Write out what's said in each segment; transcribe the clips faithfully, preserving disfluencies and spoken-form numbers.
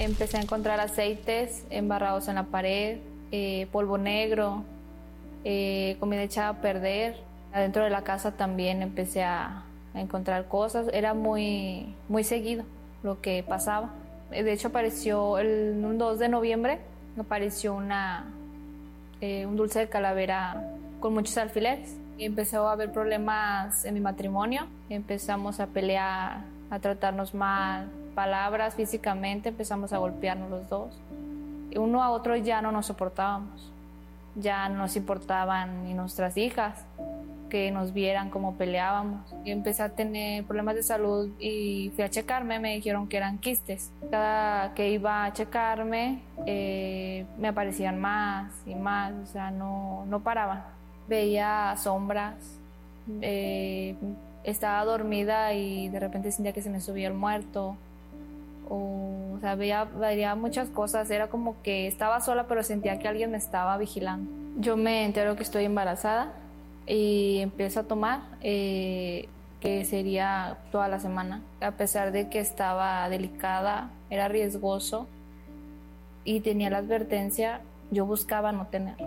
empecé a encontrar aceites embarrados en la pared, eh, polvo negro, eh, comida echada a perder. Adentro de la casa también empecé a, a encontrar cosas. Era muy, muy seguido lo que pasaba. De hecho, apareció el un dos de noviembre, apareció una, eh, un dulce de calavera con muchos alfileres. Y empezó a haber problemas en mi matrimonio. Empezamos a pelear, a tratarnos mal, palabras físicamente, empezamos a golpearnos los dos. Uno a otro ya no nos soportábamos. Ya no nos importaban ni nuestras hijas, que nos vieran cómo peleábamos. Y empecé a tener problemas de salud y fui a checarme, me dijeron que eran quistes. Cada que iba a checarme, eh, me aparecían más y más, o sea, no, no paraban. Veía sombras, eh, estaba dormida y de repente sentía que se me subía el muerto. O, o sea, veía, veía muchas cosas, era como que estaba sola pero sentía que alguien me estaba vigilando. Yo me entero que estoy embarazada y empiezo a tomar, eh, que sería toda la semana. A pesar de que estaba delicada, era riesgoso y tenía la advertencia, yo buscaba no tener.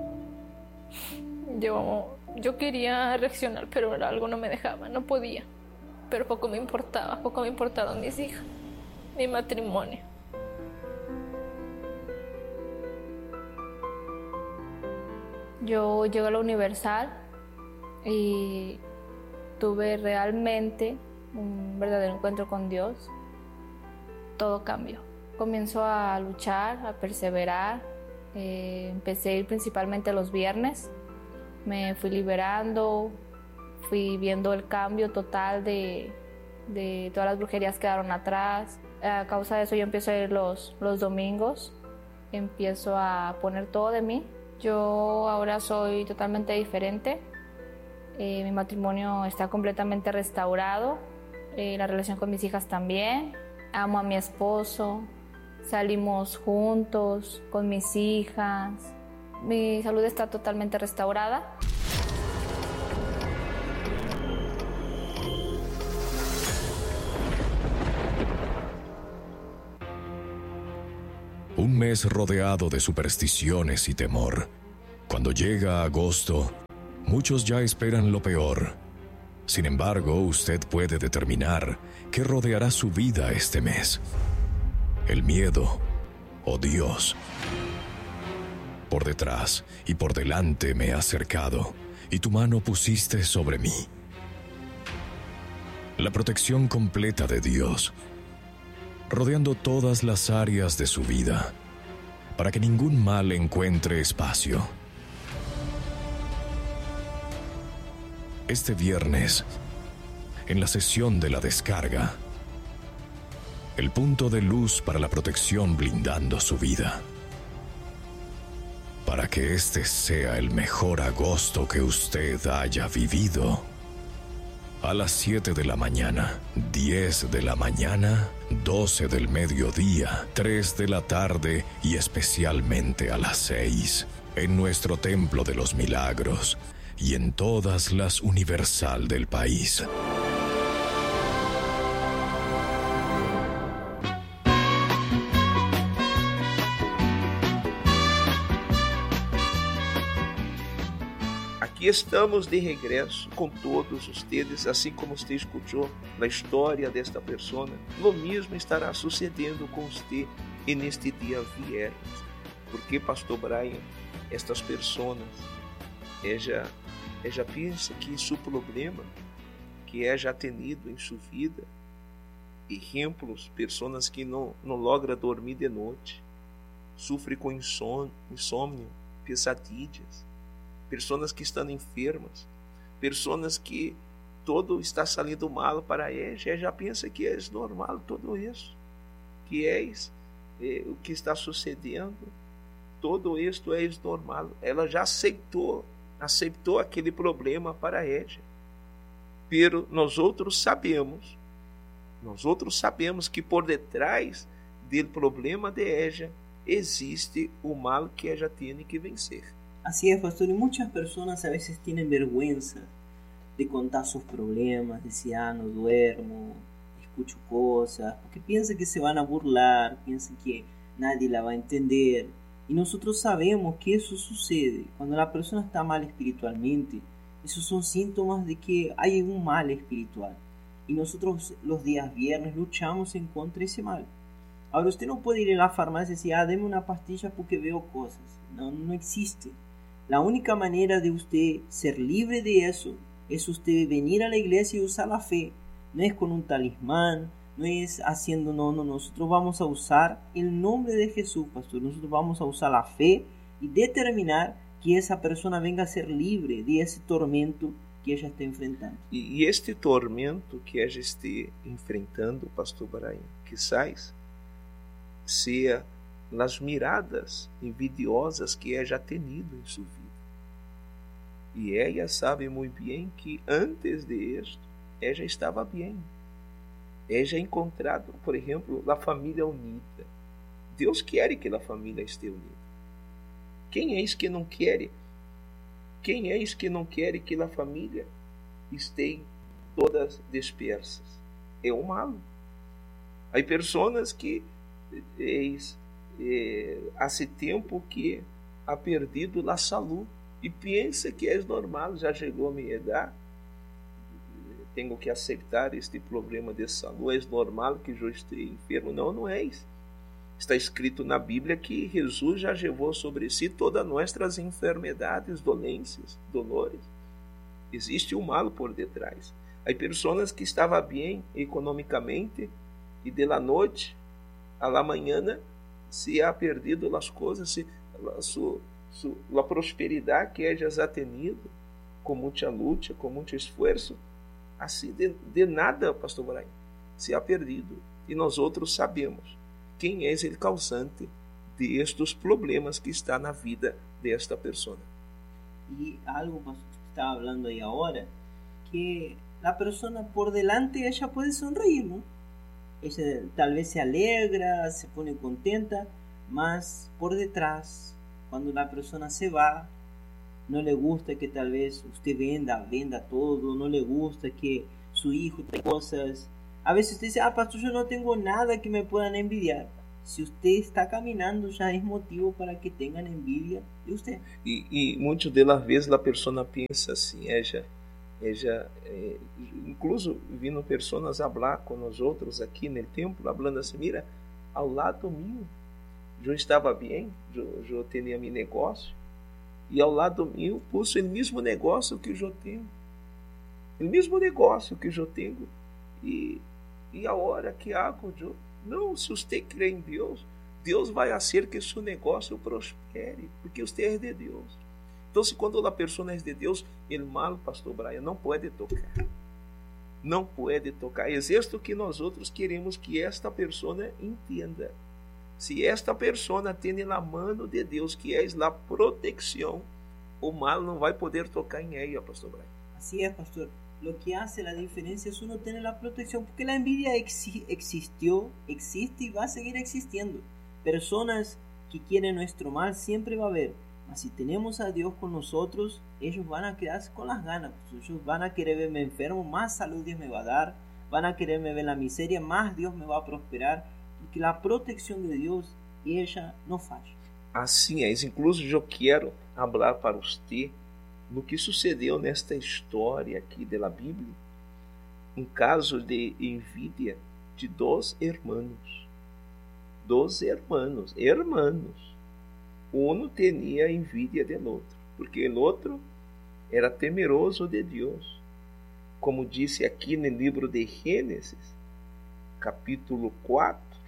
Yo, yo quería reaccionar, pero algo no me dejaba, no podía. Pero poco me importaba, poco me importaron mis hijas, mi matrimonio. Yo llego a la Universal y tuve realmente un verdadero encuentro con Dios. Todo cambió. Comienzo a luchar, a perseverar. Eh, empecé a ir principalmente los viernes. Me fui liberando, fui viendo el cambio total de, de todas las brujerías que quedaron atrás. A causa de eso yo empiezo a ir los, los domingos. Empiezo a poner todo de mí. Yo ahora soy totalmente diferente. Eh, mi matrimonio está completamente restaurado. Eh, la relación con mis hijas también. Amo a mi esposo. Salimos juntos con mis hijas. Mi salud está totalmente restaurada. Un mes rodeado de supersticiones y temor. Cuando llega agosto, muchos ya esperan lo peor. Sin embargo, usted puede determinar qué rodeará su vida este mes. El miedo o Dios. Por detrás y por delante me has cercado, y tu mano pusiste sobre mí. La protección completa de Dios, rodeando todas las áreas de su vida, para que ningún mal encuentre espacio. Este viernes, en la sesión de la descarga, el punto de luz para la protección blindando su vida. Para que este sea el mejor agosto que usted haya vivido. A las siete de la mañana, diez de la mañana, doce del mediodía, tres de la tarde y especialmente a las seis, en nuestro Templo de los Milagros y en todas las Universal del país. Aqui estamos de regresso com todos ustedes, assim como você escutou na história desta pessoa, lo mesmo estará sucedendo com você neste dia viernes. Porque, Pastor Brian, estas pessoas, ela, ela pensa que seu problema, que é já tenido em sua vida, exemplos, pessoas que não, não logram dormir de noite, sofrem com insônio, insônio pesadilhas, pessoas que estão enfermas, pessoas que todo está saindo mal para eles, ela já pensa que é normal tudo isso, que é, é o que está sucedendo, todo isto é normal. Ela já aceitou, aceitou aquele problema para ela. Pero nós outros sabemos, nós outros sabemos que por detrás do problema de ela existe o mal que ela tem que vencer. Así es, pastor, y muchas personas a veces tienen vergüenza de contar sus problemas, decir, ah, no duermo, escucho cosas, porque piensan que se van a burlar, piensan que nadie la va a entender. Y nosotros sabemos que eso sucede cuando la persona está mal espiritualmente. Esos son síntomas de que hay un mal espiritual. Y nosotros los días viernes luchamos en contra de ese mal. Ahora, usted no puede ir a la farmacia y decir, ah, deme una pastilla porque veo cosas. No, no existe. La única manera de usted ser libre de eso es usted venir a la iglesia y usar la fe. No es con un talismán, no es haciendo, no, no, nosotros vamos a usar el nombre de Jesús, pastor. Nosotros vamos a usar la fe y determinar que esa persona venga a ser libre de ese tormento que ella está enfrentando. E, e este tormento que ela esté enfrentando, pastor Brian, quizás seja as miradas envidiosas que ela já tenido em sua vida. E ela sabe muito bem que antes de isto, ela já estava bem. Ela já encontrado, por exemplo, a família unida. Deus quer que a família esteja unida. Quem é isso que não quer? Quem é isso que não quer que a família esteja todas dispersas? É o mal. Há pessoas que eis, é, há tempo que ha perdido a saúde e pensa que é normal, já chegou a minha idade, tenho que aceitar este problema de saúde, é normal que eu esteja enfermo. Não, não é isso. Está escrito na Bíblia que Jesus já levou sobre si todas nossas enfermidades, dolências, dolores. Existe um mal por detrás. Há pessoas que estavam bem economicamente e de la noite a la manhã se ha perdido as coisas, se, a, sua, sua, a prosperidade que ellas ha tenido, com muita luta, com muito esforço, assim de, de nada, pastor Brian, se ha perdido. E nós outros sabemos quem é o causante de estes problemas que está na vida desta pessoa. E algo, pastor, que estava falando aí agora, que a pessoa por delante ela pode sonreír, não? Ella tal vez se alegra, se pone contenta, mas por detrás, cuando la persona se va, no le gusta que tal vez usted venda, venda todo, no le gusta que su hijo tenga cosas. A veces usted dice, ah, pastor, yo no tengo nada que me puedan envidiar. Si usted está caminando, ya es motivo para que tengan envidia de usted. E, e muitas das vezes a pessoa pensa assim, ella... Ella, eh, incluso vindo pessoas falar com nós outros aqui no templo, falando assim, mira, ao lado meu, eu estava bem, eu, eu tinha meu negócio, e ao lado meu pus o mesmo negócio que eu tenho, o mesmo negócio que eu tenho, e, e a hora que hago, eu, não, se você crê em Deus, Deus vai fazer que seu negócio prospere, porque você é de Deus. Então, se quando a pessoa é de Deus, o mal, pastor Brian, não pode tocar. Não pode tocar. É isto que nós outros queremos que esta pessoa entenda. Se esta pessoa tem na mão de Deus, que é a proteção, o mal não vai poder tocar em ela, pastor Brian. Assim é, pastor. Lo que hace la diferencia es uno tener la protección, porque la envidia exi- existió, existe y va a seguir existiendo. Personas que quieren nuestro mal siempre va a haber. Mas si tenemos a Dios con nosotros, ellos van a quedarse con las ganas. Ellos van a querer verme enfermo, más salud Dios me va a dar. Van a quererme ver la miseria, más Dios me va a prosperar. Porque la protección de Dios, ella no falla. Assim é. Incluso eu quero falar para você no que sucedeu nesta história aqui da Bíblia. Um caso de envidia de dois irmãos. Dois irmãos. Irmãos. Um tinha envidia do outro, porque o outro era temeroso de Deus. Como disse aqui no livro de Gênesis, capítulo quatro,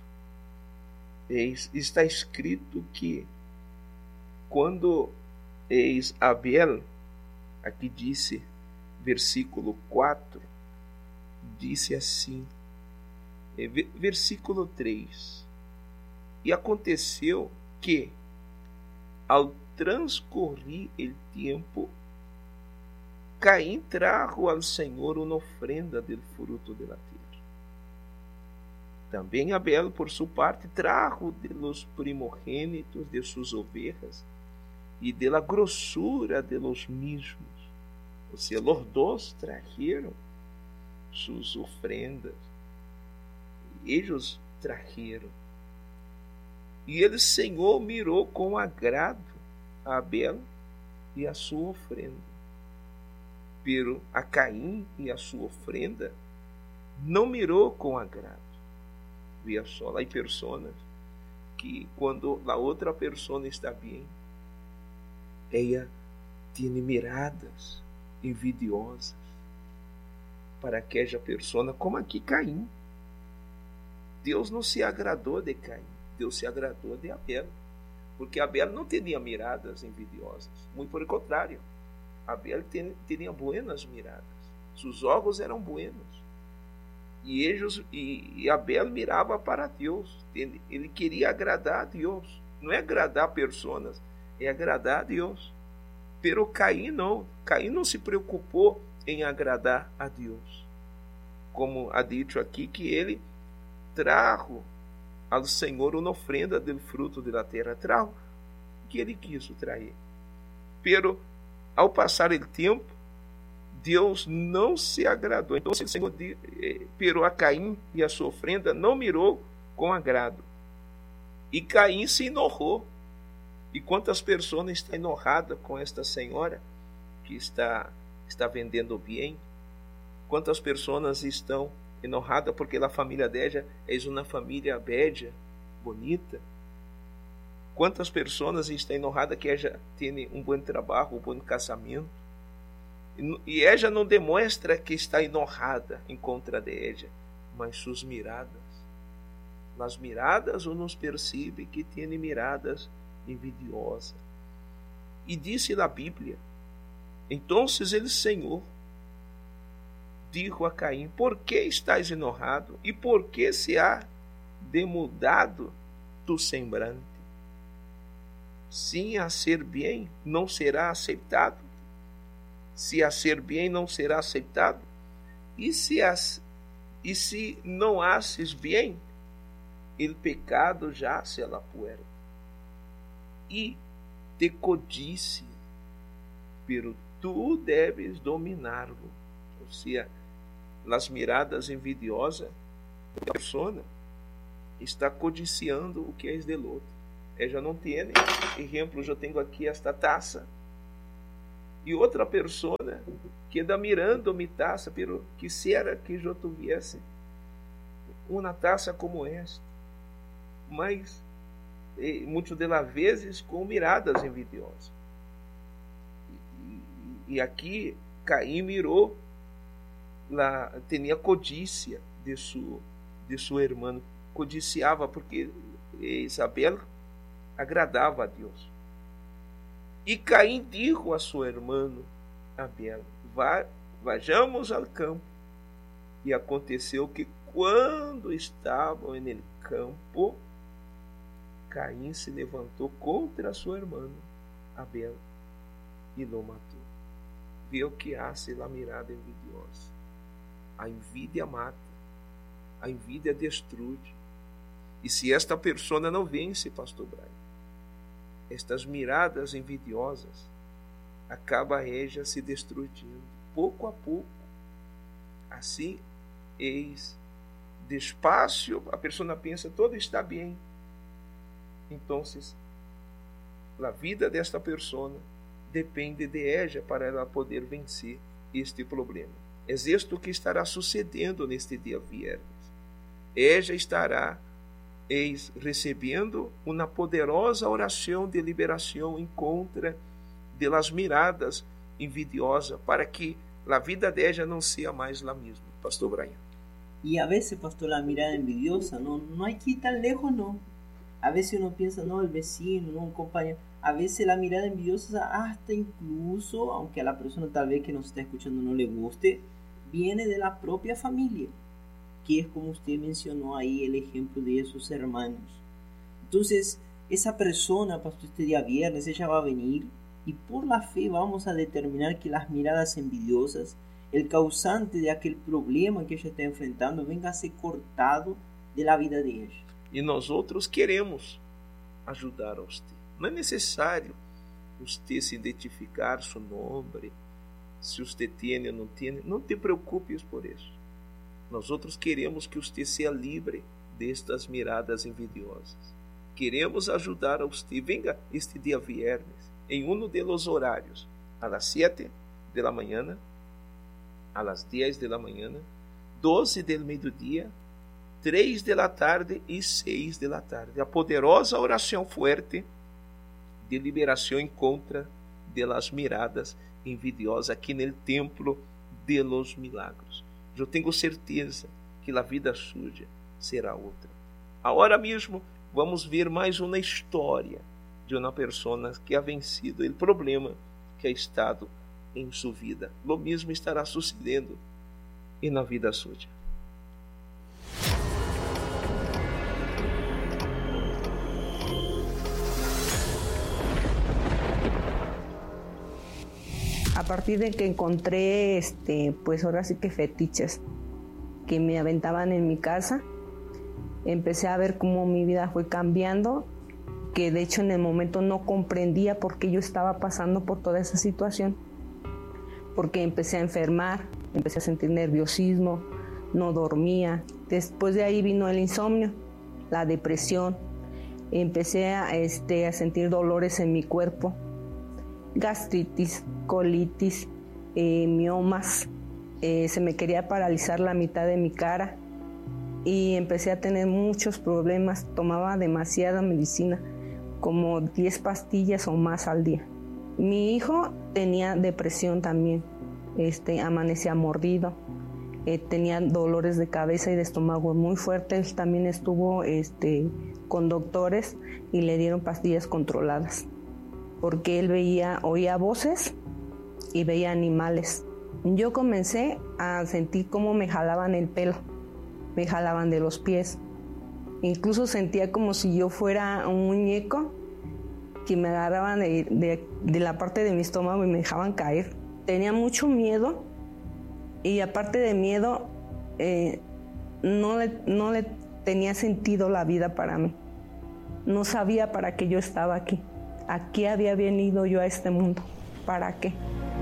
está escrito que quando eis Abel, aqui disse, versículo quatro, disse assim, versículo três, e aconteceu que ao transcorrer o tempo, Caim trajo ao Senhor uma ofrenda del fruto de la tierra. Também Abel, por sua parte, trajo de los primogênitos de suas ovejas e de la grossura de los mismos. Ou seja, os dois trajeron suas ofrendas. Eles trajeron. E ele, Senhor, mirou com agrado a Abel e a sua ofrenda. Pero a Caim e a sua ofrenda não mirou com agrado. Via só, há pessoas que quando a outra pessoa está bem, ela tem miradas envidiosas para aquela pessoa, como aqui Caim. Deus não se agradou de Caim, Deus se agradou de Abel, porque Abel não tinha miradas envidiosas, muito pelo contrário, Abel tinha buenas miradas, seus olhos eram buenos, e, eles, e, e Abel mirava para Deus, ele, ele queria agradar a Deus, não é agradar pessoas, é agradar a Deus. Pero Caim não, Caim não se preocupou em agradar a Deus, como há dito aqui, que ele trajo ao Senhor uma ofrenda do fruto da terra, trajo o que ele quis trazer. Pero ao passar o tempo, Deus não se agradou. Então o Senhor, pero a Caim e a sua ofrenda não mirou com agrado. E Caim se enorrou. E quantas pessoas estão enojadas com esta senhora que está, está vendendo bem? Quantas pessoas estão enojadas porque a família dela é uma família bela, bonita? Quantas pessoas estão enojadas que ela tem um bom trabalho, um bom casamento? E ela não demonstra que está enojada em contra de ela, mas suas miradas. Nas miradas ou nos percebe que tem miradas envidiosa. E disse na Bíblia: então ele, Senhor, dijo a Caim: por que estás enojado? E por que se há demudado tu semblante? Sim, a ser bem não será aceitado. Se a ser bem não será aceitado, e se, as, e se não haces bem, o pecado jace a la puerta. E te codicia, pero tu deves dominá-lo. Ou seja, nas miradas envidiosas, a pessoa está codiciando o que é del outro. Ela não tem, exemplo, eu tenho aqui esta taça, e outra pessoa que está mirando minha taça, pero quisiera que eu tivesse uma taça como esta, mas e, muitas delas vezes com miradas envidiosas. E, e aqui Caim mirou, lá, tinha codícia de seu de seu irmão, codiciava porque Isabel agradava a Deus. E Caim dijo a seu irmão Abel: Va, vayamos ao campo. E aconteceu que quando estavam no campo, Caim se levantou contra seu irmão Abel e o matou. Vê o que hace a mirada envidiosa. A envidia mata, a envidia destrui. E se esta pessoa não vence, pastor Brian, estas miradas envidiosas, acaba ela se destruindo, pouco a pouco. Assim, eis, despacio, a pessoa pensa, todo está bem. Então, a vida desta pessoa depende de ela para ela poder vencer este problema. É isto que estará sucedendo neste dia viernes. Ela estará eis recebendo uma poderosa oração de liberação em contra de las miradas envidiosas, para que a vida dela não seja mais a mesma. Pastor Brian. Y a veces, pastor, la mirada envidiosa, no, no hay que ir tan lejos, no. A veces uno piensa, no, el vecino, no, un compañero. A veces la mirada envidiosa, hasta incluso, aunque a la persona tal vez que nos está escuchando no le guste, viene de la propia familia, que es como usted mencionó ahí el ejemplo de esos hermanos. Entonces, esa persona, pastor, este día viernes, ella va a venir y por la fe vamos a determinar que las miradas envidiosas, el causante de aquel problema que ella está enfrentando, venga a ser cortado de la vida de ella. E nós outros queremos ajudar a você. Não é necessário você se identificar seu nome, se você tem ou não tem. Não te preocupes por isso. Nós outros queremos que você seja livre destas miradas envidiosas. queremos ajudar a usted. Venga este día viernes, en uno de los horarios, a las siete de la mañana, a las diez de la mañana, doze del mediodía, três de la tarde e seis de la tarde. A poderosa oração fuerte de liberação em contra de las miradas envidiosas aqui no templo de los milagros. Eu tenho certeza que a vida suya será outra. Agora mesmo vamos ver mais uma história de uma pessoa que ha vencido o problema que ha estado em sua vida. Lo mesmo estará sucedendo e na vida suya. A partir de que encontré, este, pues ahora sí que fetiches que me aventaban en mi casa, empecé a ver cómo mi vida fue cambiando, que de hecho en el momento no comprendía por qué yo estaba pasando por toda esa situación, porque empecé a enfermar, empecé a sentir nerviosismo, no dormía. Después de ahí vino el insomnio, la depresión, empecé a, este, a sentir dolores en mi cuerpo, gastritis, colitis, eh, miomas, eh, se me quería paralizar la mitad de mi cara y empecé a tener muchos problemas. Tomaba demasiada medicina, como diez pastillas o más al día. Mi hijo tenía depresión también, este, amanecía mordido, eh, tenía dolores de cabeza y de estómago muy fuertes. También estuvo este, con doctores y le dieron pastillas controladas, porque él veía, oía voces y veía animales. Yo comencé a sentir cómo me jalaban el pelo, me jalaban de los pies. Incluso sentía como si yo fuera un muñeco que me agarraban de, de, de la parte de mi estómago y me dejaban caer. Tenía mucho miedo y aparte de miedo, eh, no, le, no le tenía sentido la vida para mí. No sabía para qué yo estaba aquí. ¿A qué había venido yo a este mundo? ¿Para qué?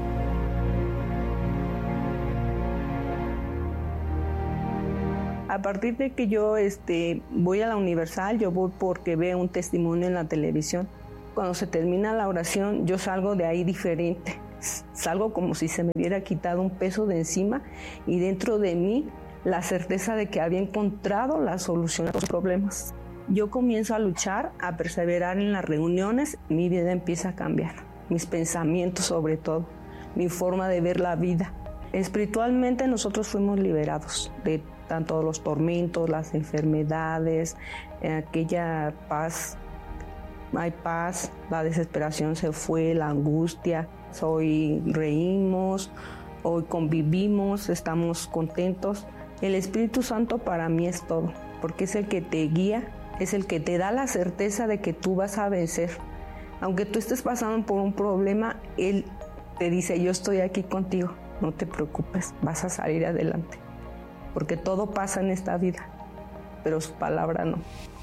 A partir de que yo este, voy a la Universal, yo voy porque veo un testimonio en la televisión. Cuando se termina la oración, yo salgo de ahí diferente. Salgo como si se me hubiera quitado un peso de encima y dentro de mí la certeza de que había encontrado la solución a los problemas. Yo comienzo a luchar, a perseverar en las reuniones, mi vida empieza a cambiar, mis pensamientos sobre todo, mi forma de ver la vida. Espiritualmente nosotros fuimos liberados de tanto los tormentos, las enfermedades, aquella paz, hay paz, la desesperación se fue, la angustia, hoy reímos, hoy convivimos, estamos contentos. El Espíritu Santo para mí es todo, porque es el que te guía, es el que te da la certeza de que tú vas a vencer. Aunque tú estés pasando por un problema, Él te dice, yo estoy aquí contigo, no te preocupes, vas a salir adelante. Porque todo pasa en esta vida, pero su palabra no.